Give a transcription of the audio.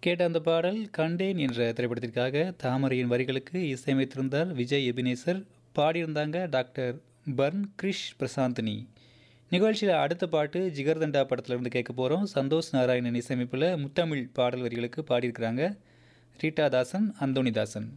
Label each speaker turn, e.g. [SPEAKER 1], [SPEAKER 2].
[SPEAKER 1] கேட்ட அந்த பாடல் கண்டேன் என்ற திரைப்படத்திற்காக தாமரையின் வரிகளுக்கு இசையமைத்திருந்தார் Vijay Ebenezer. பாடியிருந்தாங்க doctor burn Girish Prashanthini. நிகழ்ச்சியில் அடுத்த பாட்டு ஜிகர்தண்டா படத்திலிருந்து கேட்க போகிறோம். சந்தோஷ் நாராயணன் இசையமைப்பில் முத்தமிழ் பாடல் வரிகளுக்கு பாடியிருக்கிறாங்க ரீட்டா தாசன், அந்தோணிதாசன்.